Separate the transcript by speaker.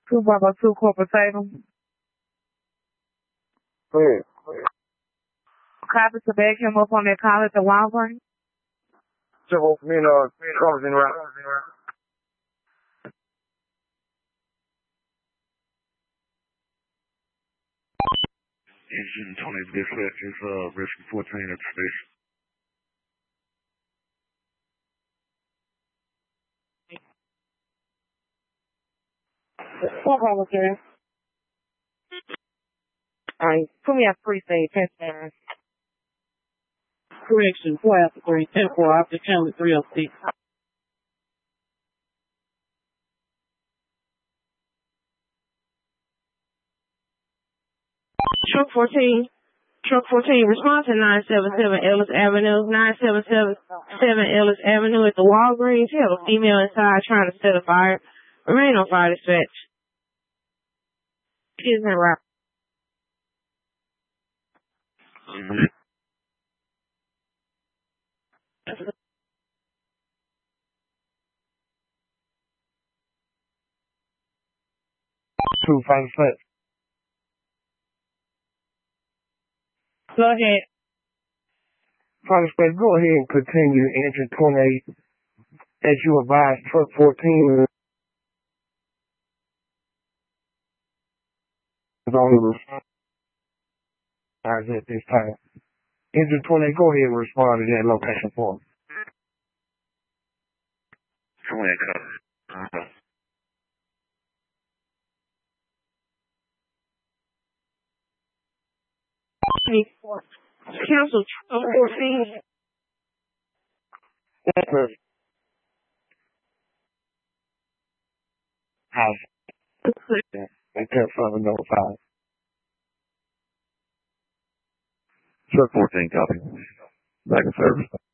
Speaker 1: 2 corporate potato.
Speaker 2: Go ahead.
Speaker 1: Copy to back him up on that call at the Walgreens.
Speaker 2: So, closing route.
Speaker 3: Engine 20 dispatch is rescue 14 at the station.
Speaker 1: What wrong with you? Alright, put me at pre-save, touchdown.
Speaker 4: Correction, 4 after 3, 10 4 after channel 306.
Speaker 1: Truck 14, respond to 977 Ellis Avenue, 9777 Ellis Avenue at the Walgreens. You have a female inside trying to set a fire. Remain on fire dispatch. Excuse me, Rob.
Speaker 2: Two final steps.
Speaker 1: Go ahead.
Speaker 2: Final steps, go ahead and continue engine 28 as you advised truck 14 is on the response at this time. Engine 28, go ahead and respond to that location for me.
Speaker 3: Come on, copy.
Speaker 1: Council truck 14.
Speaker 2: That's perfect. House. And tell something notified.
Speaker 3: Truck 14, copy. Back in service.